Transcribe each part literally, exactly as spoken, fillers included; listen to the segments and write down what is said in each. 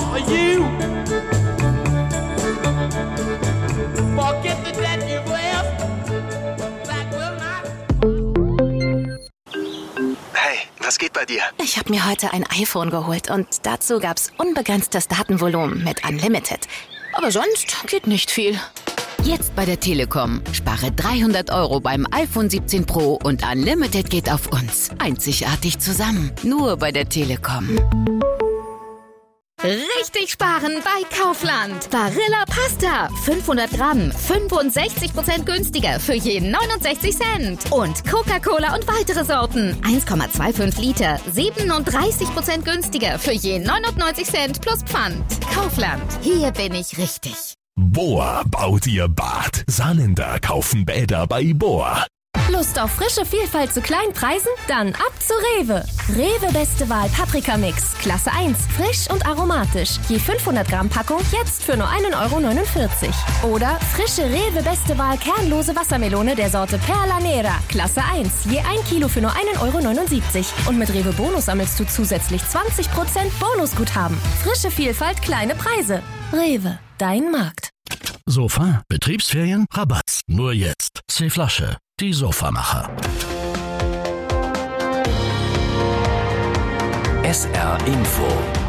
for you. Forget the debt you've left. That will not. Hey, was geht bei dir? Ich habe mir heute ein iPhone geholt und dazu gab's unbegrenztes Datenvolumen mit Unlimited. Aber sonst geht nicht viel. Jetzt bei der Telekom. Spare dreihundert Euro beim iPhone siebzehn Pro und Unlimited geht auf uns. Einzigartig zusammen. Nur bei der Telekom. Richtig sparen bei Kaufland. Barilla Pasta. fünfhundert Gramm. fünfundsechzig Prozent günstiger für jeden neunundsechzig Cent. Und Coca-Cola und weitere Sorten. eins Komma fünfundzwanzig Liter. siebenunddreißig Prozent günstiger für jeden neunundneunzig Cent plus Pfand. Kaufland. Hier bin ich richtig. Bohr baut ihr Bad. Saarländer kaufen Bäder bei Bohr. Lust auf frische Vielfalt zu kleinen Preisen? Dann ab zu Rewe. Rewe Beste Wahl Paprika-Mix. Klasse eins. Frisch und aromatisch. Je fünfhundert Gramm Packung jetzt für nur ein Euro neunundvierzig. Oder frische Rewe Beste Wahl kernlose Wassermelone der Sorte Perla Nera. Klasse eins. Je ein Kilo für nur ein Euro neunundsiebzig. Und mit Rewe Bonus sammelst du zusätzlich zwanzig Prozent Bonusguthaben. Frische Vielfalt, kleine Preise. Rewe. Dein Markt. Sofa, Betriebsferien, Rabatt. Nur jetzt. C-Flasche, die Sofamacher. S R Info.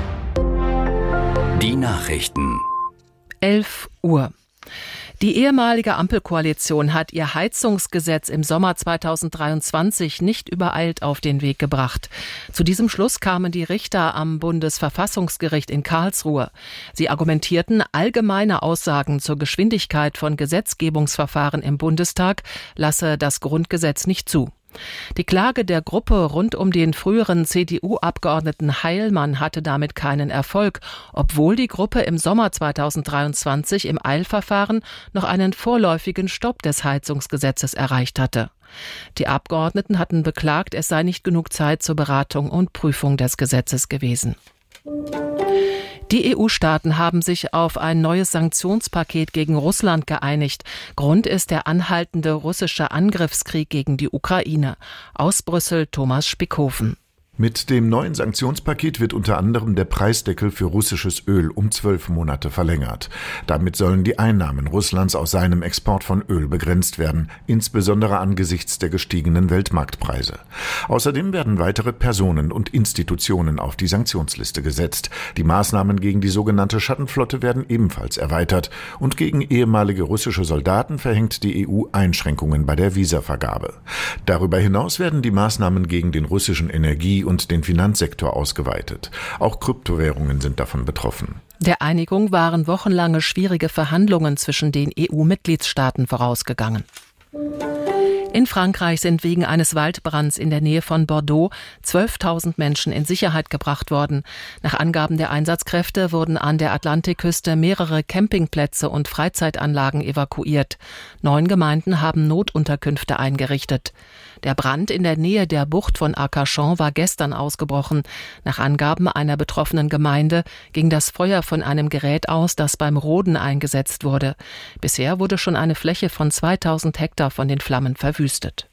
Die Nachrichten. elf Uhr. Die ehemalige Ampelkoalition hat ihr Heizungsgesetz im Sommer zweitausenddreiundzwanzig nicht übereilt auf den Weg gebracht. Zu diesem Schluss kamen die Richter am Bundesverfassungsgericht in Karlsruhe. Sie argumentierten, allgemeine Aussagen zur Geschwindigkeit von Gesetzgebungsverfahren im Bundestag lasse das Grundgesetz nicht zu. Die Klage der Gruppe rund um den früheren C D U-Abgeordneten Heilmann hatte damit keinen Erfolg, obwohl die Gruppe im Sommer zweitausenddreiundzwanzig im Eilverfahren noch einen vorläufigen Stopp des Heizungsgesetzes erreicht hatte. Die Abgeordneten hatten beklagt, es sei nicht genug Zeit zur Beratung und Prüfung des Gesetzes gewesen. Die E U-Staaten haben sich auf ein neues Sanktionspaket gegen Russland geeinigt. Grund ist der anhaltende russische Angriffskrieg gegen die Ukraine. Aus Brüssel Thomas Spickhofen. Mit dem neuen Sanktionspaket wird unter anderem der Preisdeckel für russisches Öl um zwölf Monate verlängert. Damit sollen die Einnahmen Russlands aus seinem Export von Öl begrenzt werden, insbesondere angesichts der gestiegenen Weltmarktpreise. Außerdem werden weitere Personen und Institutionen auf die Sanktionsliste gesetzt. Die Maßnahmen gegen die sogenannte Schattenflotte werden ebenfalls erweitert und gegen ehemalige russische Soldaten verhängt die E U Einschränkungen bei der Visavergabe. Darüber hinaus werden die Maßnahmen gegen den russischen Energie- und den Finanzsektor ausgeweitet. Auch Kryptowährungen sind davon betroffen. Der Einigung waren wochenlange schwierige Verhandlungen zwischen den E U-Mitgliedstaaten vorausgegangen. In Frankreich sind wegen eines Waldbrands in der Nähe von Bordeaux zwölftausend Menschen in Sicherheit gebracht worden. Nach Angaben der Einsatzkräfte wurden an der Atlantikküste mehrere Campingplätze und Freizeitanlagen evakuiert. Neun Gemeinden haben Notunterkünfte eingerichtet. Der Brand in der Nähe der Bucht von Arcachon war gestern ausgebrochen. Nach Angaben einer betroffenen Gemeinde ging das Feuer von einem Gerät aus, das beim Roden eingesetzt wurde. Bisher wurde schon eine Fläche von zweitausend Hektar von den Flammen verwüstet.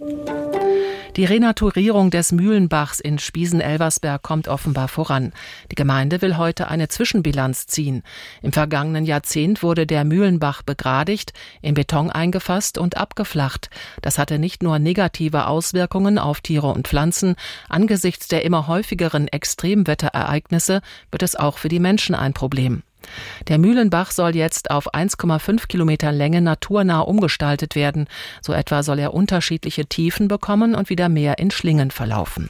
Die Renaturierung des Mühlenbachs in Spiesen-Elversberg kommt offenbar voran. Die Gemeinde will heute eine Zwischenbilanz ziehen. Im vergangenen Jahrzehnt wurde der Mühlenbach begradigt, in Beton eingefasst und abgeflacht. Das hatte nicht nur negative Auswirkungen auf Tiere und Pflanzen. Angesichts der immer häufigeren Extremwetterereignisse wird es auch für die Menschen ein Problem. Der Mühlenbach soll jetzt auf eins Komma fünf Kilometer Länge naturnah umgestaltet werden. So etwa soll er unterschiedliche Tiefen bekommen und wieder mehr in Schlingen verlaufen.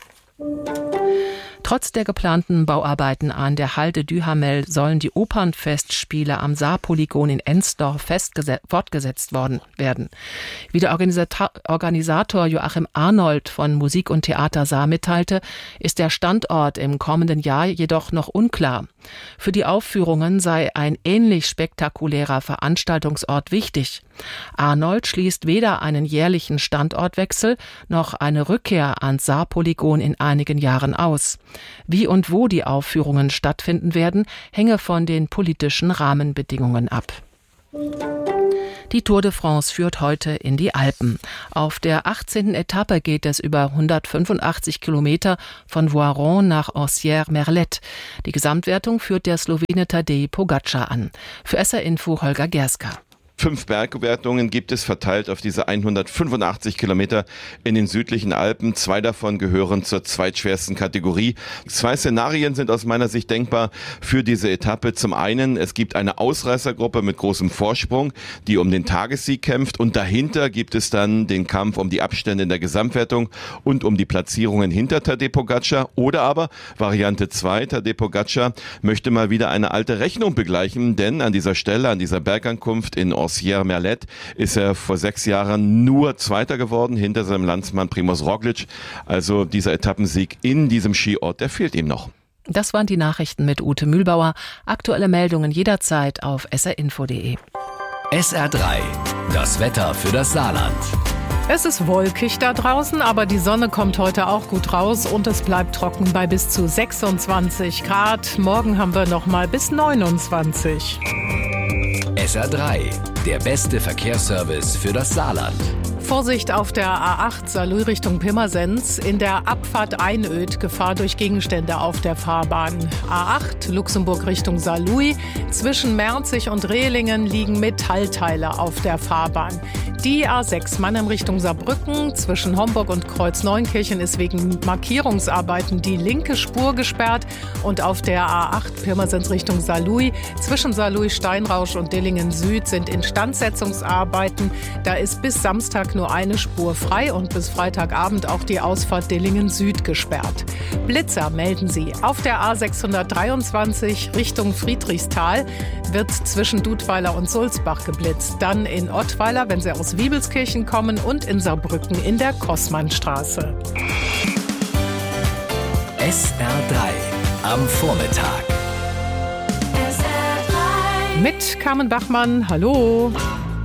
Trotz der geplanten Bauarbeiten an der Halde Duhamel sollen die Opernfestspiele am Saarpolygon in Ensdorf fortgesetzt worden werden. Wie der Organisator, Organisator Joachim Arnold von Musik und Theater Saar mitteilte, ist der Standort im kommenden Jahr jedoch noch unklar. Für die Aufführungen sei ein ähnlich spektakulärer Veranstaltungsort wichtig. Arnold schließt weder einen jährlichen Standortwechsel noch eine Rückkehr ans Saarpolygon in einigen Jahren aus. Wie und wo die Aufführungen stattfinden werden, hänge von den politischen Rahmenbedingungen ab. Die Tour de France führt heute in die Alpen. Auf der achtzehnten Etappe geht es über hundertfünfundachtzig Kilometer von Voiron nach Orsières-Merlet. Die Gesamtwertung führt der Slowene Tadej Pogačar an. Für S R Info Holger Gerska. Fünf Bergwertungen gibt es verteilt auf diese hundertfünfundachtzig Kilometer in den südlichen Alpen. Zwei davon gehören zur zweitschwersten Kategorie. Zwei Szenarien sind aus meiner Sicht denkbar für diese Etappe. Zum einen, es gibt eine Ausreißergruppe mit großem Vorsprung, die um den Tagessieg kämpft. Und dahinter gibt es dann den Kampf um die Abstände in der Gesamtwertung und um die Platzierungen hinter Tadej Pogačar. Oder aber Variante zwei, Tadej Pogačar möchte mal wieder eine alte Rechnung begleichen. Denn an dieser Stelle, an dieser Bergankunft in Orsières-Merlet ist er vor sechs Jahren nur Zweiter geworden, hinter seinem Landsmann Primož Roglič. Also dieser Etappensieg in diesem Skiort, der fehlt ihm noch. Das waren die Nachrichten mit Ute Mühlbauer. Aktuelle Meldungen jederzeit auf s r info punkt d e. S R drei, das Wetter für das Saarland. Es ist wolkig da draußen, aber die Sonne kommt heute auch gut raus und es bleibt trocken bei bis zu sechsundzwanzig Grad. Morgen haben wir noch mal bis neunundzwanzig. S R drei, der beste Verkehrsservice für das Saarland. Vorsicht auf der A acht Saarlouis Richtung Pirmasens. In der Abfahrt Einöd Gefahr durch Gegenstände auf der Fahrbahn. A acht Luxemburg Richtung Saarlouis. Zwischen Merzig und Rehlingen liegen Metallteile auf der Fahrbahn. Die A sechs Mannheim Richtung Saarbrücken. Zwischen Homburg und Kreuz-Neunkirchen ist wegen Markierungsarbeiten die linke Spur gesperrt. Und auf der A acht Pirmasens Richtung Saarlouis. Zwischen Saarlouis Steinrausch und Dillingen Süd sind Instandsetzungsarbeiten. Da ist bis Samstag nur eine Spur frei und bis Freitagabend auch die Ausfahrt Dillingen Süd gesperrt. Blitzer melden sie. Auf der A sechshundertdreiundzwanzig Richtung Friedrichsthal wird zwischen Dudweiler und Sulzbach geblitzt. Dann in Ottweiler, wenn sie aus Wiebelskirchen kommen, und in Saarbrücken in der Kossmannstraße. S R drei am Vormittag. Mit Carmen Bachmann, hallo.